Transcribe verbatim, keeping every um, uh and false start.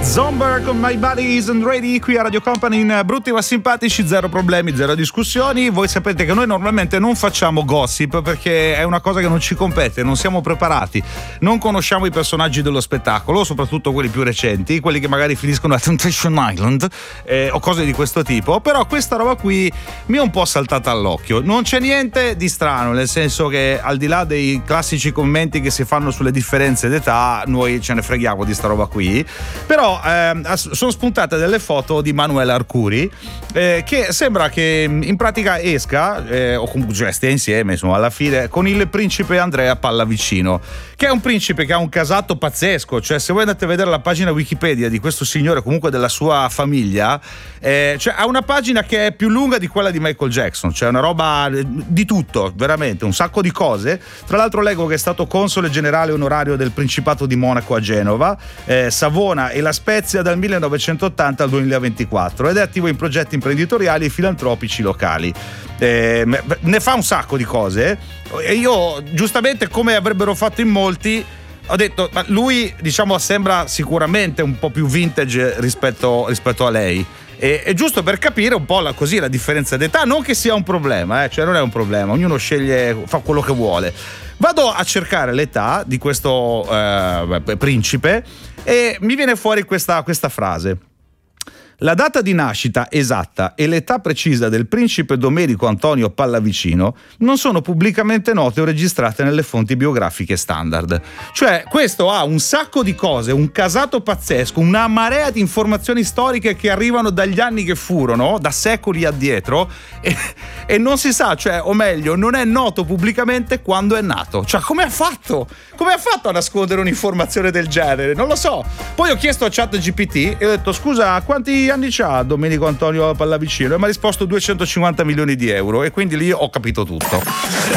Zomber con My Body Isn't Ready qui a Radio Company in Brutti ma Simpatici, zero problemi, zero discussioni. Voi sapete che noi normalmente non facciamo gossip perché è una cosa che non ci compete, non siamo preparati, non conosciamo i personaggi dello spettacolo, soprattutto quelli più recenti, quelli che magari finiscono a Temptation Island eh, o cose di questo tipo. Però questa roba qui mi è un po' saltata all'occhio. Non c'è niente di strano, nel senso che al di là dei classici commenti che si fanno sulle differenze d'età, noi ce ne freghiamo di sta roba qui. Però eh, sono spuntate delle foto di Manuela Arcuri eh, che sembra che in pratica esca eh, o comunque cioè, stia insieme insomma alla fine con il principe Andrea Pallavicino, che è un principe che ha un casato pazzesco. Cioè se voi andate a vedere la pagina Wikipedia di questo signore, comunque della sua famiglia, eh, cioè ha una pagina che è più lunga di quella di Michael Jackson, cioè una roba di tutto, veramente un sacco di cose. Tra l'altro leggo che è stato console generale onorario del Principato di Monaco a Genova, eh, Savona e La Spezia dal millenovecentottanta al duemilaventiquattro ed è attivo in progetti imprenditoriali e filantropici locali. Eh, ne fa un sacco di cose e io giustamente, come avrebbero fatto in molti, ho detto ma lui diciamo sembra sicuramente un po' più vintage rispetto, rispetto a lei. E, è giusto per capire un po' la, così la differenza d'età, non che sia un problema, eh, cioè non è un problema, ognuno sceglie, fa quello che vuole. Vado a cercare l'età di questo eh, principe e mi viene fuori questa, questa frase. La data di nascita esatta e l'età precisa del principe Domenico Antonio Pallavicino non sono pubblicamente note o registrate nelle fonti biografiche standard. Cioè, questo ha un sacco di cose, un casato pazzesco, una marea di informazioni storiche che arrivano dagli anni che furono, da secoli addietro, e, e non si sa, cioè, o meglio, non è noto pubblicamente quando è nato. Cioè, come ha fatto? Come ha fatto a nascondere un'informazione del genere? Non lo so. Poi ho chiesto a ChatGPT e ho detto, scusa, quanti anni c'ha Domenico Antonio Pallavicino? E mi ha risposto duecentocinquanta milioni di euro e quindi lì ho capito tutto.